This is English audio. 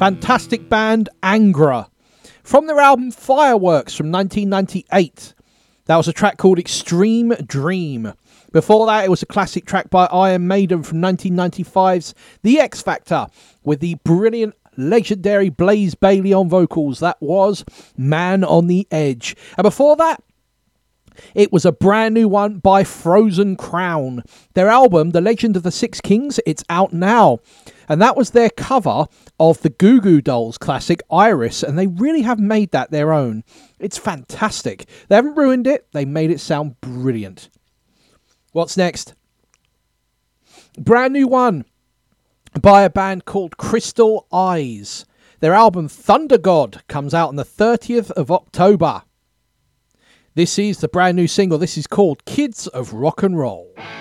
Fantastic band Angra. From their album Fireworks from 1998. That was a track called Extreme Dream. Before that, it was a classic track by Iron Maiden from 1995's The X Factor, with the brilliant, legendary Blaze Bayley on vocals. That was Man on the Edge. And before that, it was a brand new one by Frozen Crown. Their album, The Legend of the Six Kings, it's out now. And that was their cover of the Goo Goo Dolls classic Iris, and they really have made that their own. It's fantastic. They haven't ruined it, they made it sound brilliant. What's next? Brand new one by a band called Crystal Eyes. Their album Thunder God comes out on the 30th of October. This is the brand new single. This is called Kids of Rock and Roll.